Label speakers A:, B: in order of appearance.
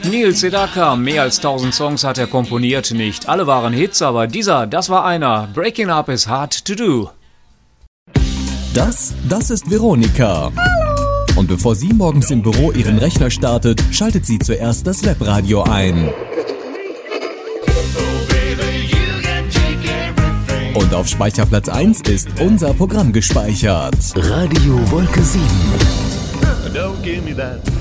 A: Neil Sedaka, mehr als 1000 Songs hat er komponiert. Nicht alle waren Hits, aber dieser, das war einer. Breaking Up is hard to do.
B: Das ist Veronika. Hallo. Und bevor sie morgens im Büro ihren Rechner startet, schaltet sie zuerst das Webradio ein. Und auf Speicherplatz 1 ist unser Programm gespeichert.
C: Radio Wolke 7.
D: Don't give me that